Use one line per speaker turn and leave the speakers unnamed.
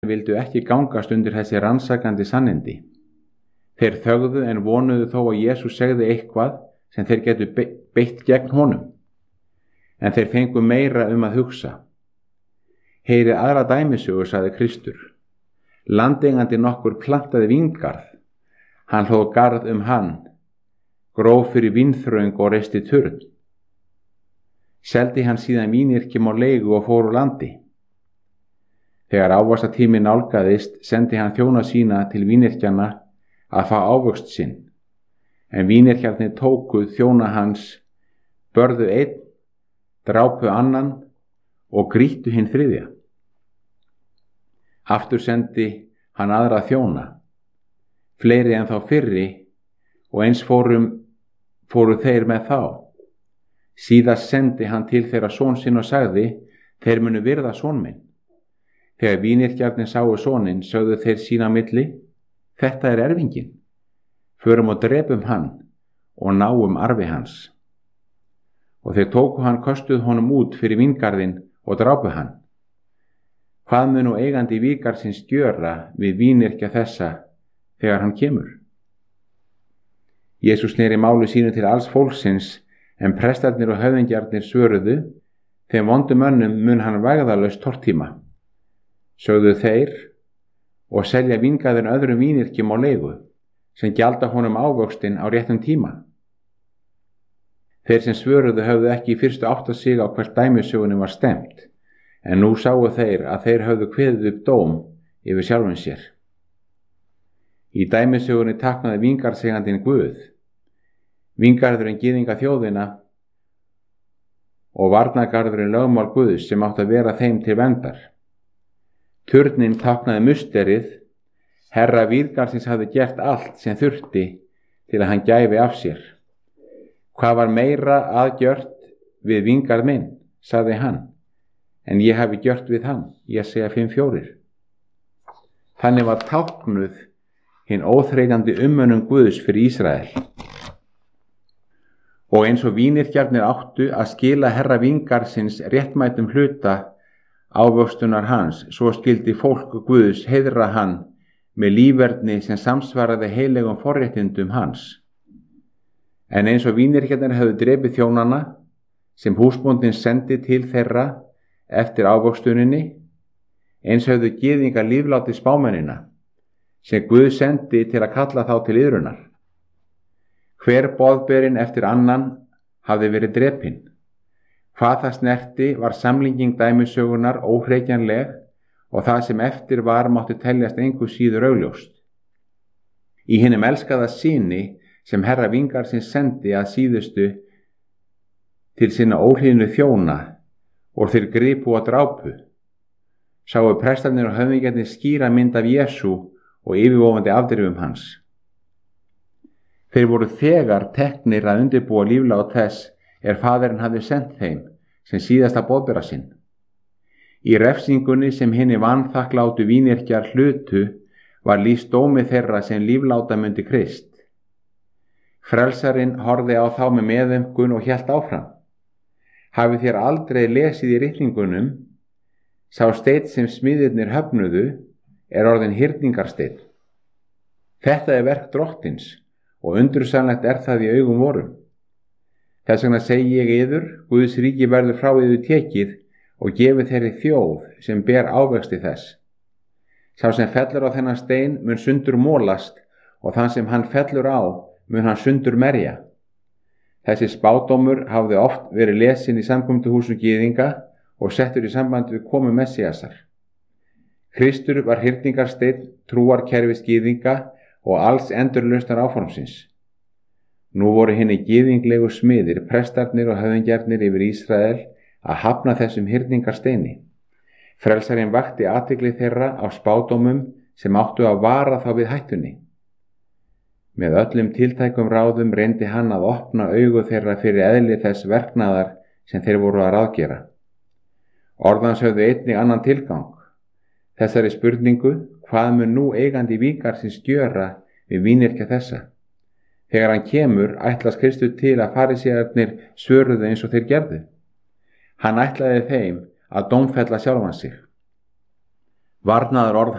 vildu ekki gangast undir þessi rannsakandi sannindi. Þeir þögðu en vonuðu þó að Jesús segði eitthvað sem þeir getu beitt gegn honum. En þeir fengu meira að hugsa. Heyrið aðra dæmisögu, sagði Kristur. Landeigandi nokkur plantaði víngarð. Hann hlóð garð hann, gróf fyrir vínþröng og reisti turn. Seldi hann síðan vínyrkjum á leigu og fór úr landi. Þegar ávaxtatími nálgaðist, sendi hann þjóna sína til vínyrkjanna að fá ávöxt sinn. En vínyrkjarnir tóku þjóna hans, börðu einn, drápu annan og grýttu hinn þriðja. Aftur sendi hann aðra þjóna, fleiri en þá fyrri, og eins fóru þeir með þá. Síðast sendi hann til þeirra son sinn og sagði, þeir munu virða son minn. Þegar vínyrkjarnir sáu soninn, sögðu þeir sín á milli, þetta erfinginn. Förum og drepum hann og náum arfi hans. Og þeir tóku hann, köstuðu honum út fyrir víngarðinn og drápu hann. Hvað mun nú eigandi vígarðsins gjöra við vínyrkja þessa þegar hann kemur? Jesús sneri máli sínu til alls fólksins, en prestarnir og höfðingjarnir svöruðu, þeim vondu mönnum mun hann vægðalaust tortíma. Sögðu þeir, og selja víngarðinn öðrum vínyrkjum á leigu, sem gjalda honum ávöxtinn á réttum tíma. Þeir sem svöruðu höfðu ekki í fyrstu áttað sig á hvert dæmisögunni var stemt, en nú sáu þeir að þeir höfðu kveðið upp dóm yfir sjálfum sér. Í dæmisögunni táknaði víngarðseigandinn Guð. Víngarðurinn gyðinga þjóðina og varnargarðurinn lögmál Guðs sem átti að vera þeim til verndar. Turninn táknaði musterið. Herra víngarðsins hafði gert allt sem þurfti til að hann gæfi af sér. Hvað var meira aðgjört við víngarð minn, sagði hann, en ég hafi gjört við hann, Jesaja 5:4. Þannig var táknuð hinn óþreytandi umönnun Guðs fyrir Ísrael. Og eins og vínyrkjarnir áttu að skila herra víngarðsins réttmætum hluta ávöxtunar hans, svo skildi fólk Guðs heiðra hann með lífverðni sem samsvaraði heilegum forréttindum hans. En eins og vínyrkjarnir höfðu drepið þjónana sem húsbóndinn sendi til þeirra eftir ávöxtuninni, eins höfðu gyðingar lífláti spámennina sem Guð sendi til að kalla þá til iðrunar. Hver boðberinn eftir annan hafði verið drepinn. Hvað það snerti var samlíking dæmisögunar óhreykjanleg og það sem eftir var mátti teljast engu síður augljóst. Í hinum elskaða syni sem herra víngarðsins sendi að síðustu til sinna óhlýðnu þjóna og þeir gripu og drápu, sáu prestarnir og höfðingjarnir skýra mynd af Jesú og yfirvofandi afdrifum hans. Þeir voru þegar teknir að undirbúa líflát þess faðirinn hafði sendt þeim sem síðasta boðbera sinn. Í refsingunni sem hinni vanþakklátu vínyrkjar hlutu var lýst dómi þeirra sem lífláta myndi Krist. Frelsarinn horfði á þá með meðaumkun og hélt áfram. Hafið þér aldrei lesið í ritningunum, sá steinn sem smiðirnir höfnuðu orðinn hyrningarsteinn. Þetta verk drottins og undursamlegt það í augum vorum. Þess vegna segi ég yður, Guðs ríki verður frá yður tekið og gefið þeirri þjóð sem ber ávexti þess. Sá sem fellur á þennan stein mun sundur molast og þann sem hann fellur á mun hann sundur merja. Þessi spádómur hafði oft verið lesin í samkomuhúsum gyðinga og settur í samband við komu Messíasar. Kristur var hyrningarsteinn trúarkerfis gyðinga og alls endurlausnar áformsins. Nú voru hinni gyðinglegu smiðir, prestarnir og höfðingjarnir yfir Ísrael að hafna þessum hyrningarsteini. Frelsarinn vakti athygli þeirra á spádómum sem áttu að vara þá við hættunni. Með öllum tiltækum ráðum reyndi hann að opna augu þeirra fyrir eðli þess verknaðar sem þeir voru að ráðgera. Orðans höfðu einnig annan tilgang. Þessari spurningu, hvað mun nú eigandi vígarðsins gjöra við vínyrkja þessa? Þegar hann kemur, ætlast Kristur til að farísearnir svöruðu eins og þeir gerðu. Hann ætlaði þeim að dómfella sjálfan sig. Varnaðarorð